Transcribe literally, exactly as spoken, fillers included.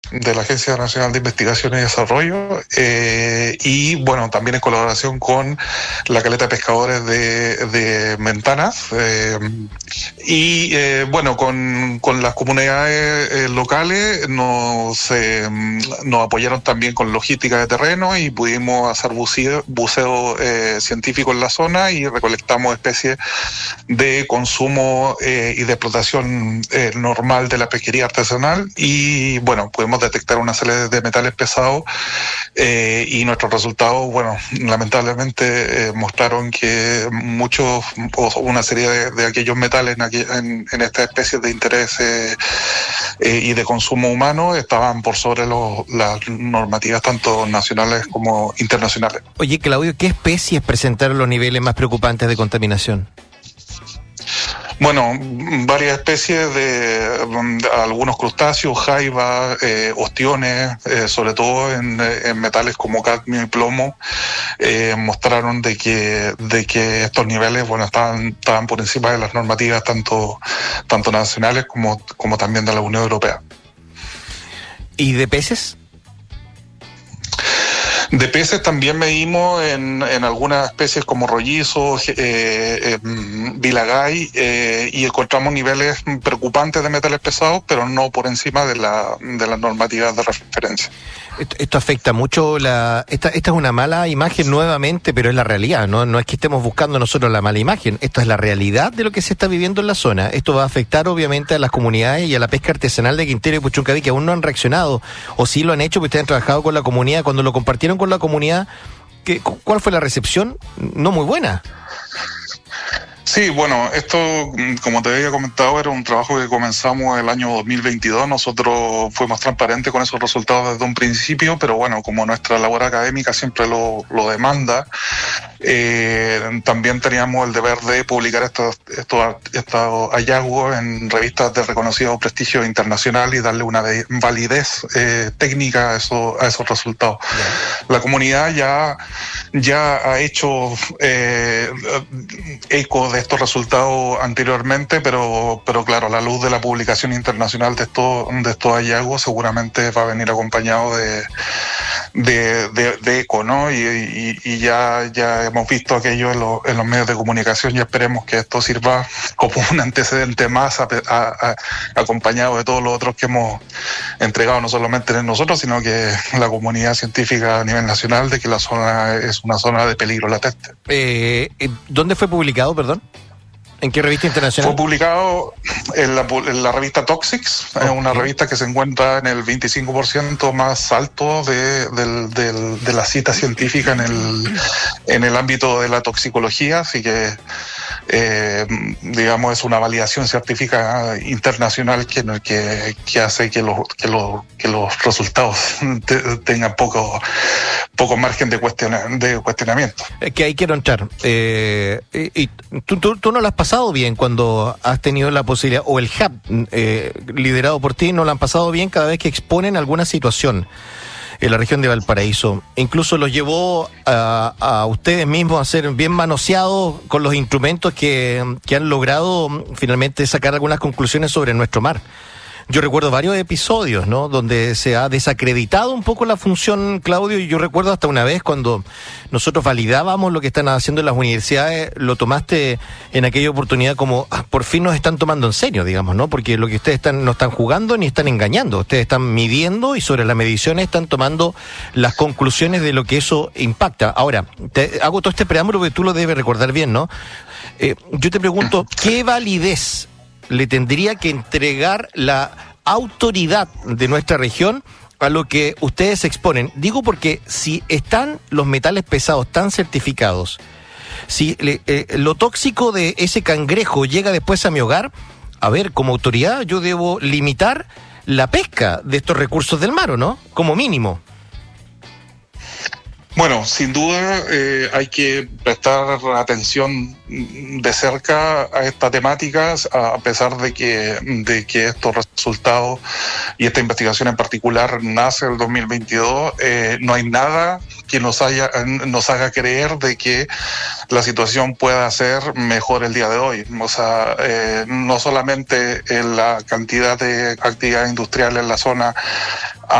de la Agencia Nacional de Investigación y Desarrollo, eh, y bueno, también en colaboración con la Caleta de Pescadores de, de Ventanas, eh, y eh, bueno, con, con las comunidades eh, locales nos, eh, nos apoyaron también con logística de terreno y pudimos hacer buceo, buceo eh, científico en la zona y recolectamos especies de consumo eh, y de explotación eh, normal de la pesquería artesanal, y bueno, pudimos detectar una serie de metales pesados eh, y nuestros resultados, bueno, lamentablemente eh, mostraron que muchos o una serie de, de aquellos metales en, aquí, en, en estas especies de interés eh, eh, y de consumo humano estaban por sobre los, las normativas tanto nacionales como internacionales. Oye, Claudio, ¿qué especies presentaron los niveles más preocupantes de contaminación? Bueno, varias especies de, de algunos crustáceos, jaivas, eh, ostiones, eh, sobre todo en, en metales como cadmio y plomo, eh, mostraron de que de que estos niveles, bueno, estaban estaban por encima de las normativas tanto tanto nacionales como como también de la Unión Europea. ¿Y de peces? De peces también medimos en, en algunas especies como rollizos, eh, eh, vilagay, eh, y encontramos niveles preocupantes de metales pesados, pero no por encima de, la, de las normativas de referencia. Esto, esto afecta mucho, la esta, esta es una mala imagen nuevamente, pero es la realidad, ¿no? No es que estemos buscando nosotros la mala imagen, esto es la realidad de lo que se está viviendo en la zona. Esto va a afectar obviamente a las comunidades y a la pesca artesanal de Quintero y Puchuncaví, que aún no han reaccionado, o sí lo han hecho, porque ustedes han trabajado con la comunidad. Cuando lo compartieron con la comunidad, ¿qué, ¿cuál fue la recepción? No muy buena. Sí, bueno, esto, como te había comentado, era un trabajo que comenzamos el año dos mil veintidós. Nosotros fuimos transparentes con esos resultados desde un principio, pero bueno, como nuestra labor académica siempre lo, lo demanda, eh, también teníamos el deber de publicar estos, estos, estos hallazgos en revistas de reconocido prestigio internacional y darle una validez eh, técnica a, eso, a esos resultados. Yeah. La comunidad ya, ya ha hecho eh, eco de estos resultados anteriormente, pero, pero claro, a la luz de la publicación internacional de estos, de estos hallazgos seguramente va a venir acompañado de, de, de, de eco, ¿no? Y, y, y ya, ya hemos visto aquello en, lo, en los medios de comunicación y esperemos que esto sirva como un antecedente más a, a, a, acompañado de todos los otros que hemos entregado, no solamente nosotros, sino que la comunidad científica a nivel nacional, de que la zona es una zona de peligro latente. Eh, ¿Dónde fue publicado, perdón? ¿En qué revista internacional? Fue publicado en la, en la revista Toxics, okay. Es una revista que se encuentra en el veinticinco por ciento más alto de, de, de, de la cita científica en el, en el ámbito de la toxicología, así que eh, digamos es una validación científica internacional que, que, que hace que los, que, los, que los resultados te, tengan poco, poco margen de, cuestiona, de cuestionamiento. Que ahí quiero entrar. Eh, y, y tú, tú, tú no lo has pasado bien cuando has tenido la posibilidad, o el hub eh, liderado por ti, no lo han pasado bien cada vez que exponen alguna situación en la región de Valparaíso. Incluso los llevó a, a ustedes mismos a ser bien manoseados con los instrumentos que, que han logrado finalmente sacar algunas conclusiones sobre nuestro mar. Yo recuerdo varios episodios, ¿no?, donde se ha desacreditado un poco la función, Claudio, y yo recuerdo hasta una vez cuando nosotros validábamos lo que están haciendo en las universidades, lo tomaste en aquella oportunidad como, ah, por fin nos están tomando en serio, digamos, ¿no? Porque lo que ustedes están, no están jugando ni están engañando, ustedes están midiendo y sobre las mediciones están tomando las conclusiones de lo que eso impacta. Ahora, te hago todo este preámbulo que tú lo debes recordar bien, ¿no? Eh, yo te pregunto, ¿qué validez le tendría que entregar la autoridad de nuestra región a lo que ustedes exponen? Digo porque si están los metales pesados tan certificados, si le, eh, lo tóxico de ese cangrejo llega después a mi hogar, a ver, como autoridad yo debo limitar la pesca de estos recursos del mar, ¿o no? Como mínimo. Bueno, sin duda eh, hay que prestar atención de cerca a estas temáticas, a pesar de que, de que estos resultados y esta investigación en particular nace en el dos mil veintidós, eh, no hay nada que nos, haya, nos haga creer de que la situación pueda ser mejor el día de hoy. O sea, eh, no solamente en la cantidad de actividad industrial en la zona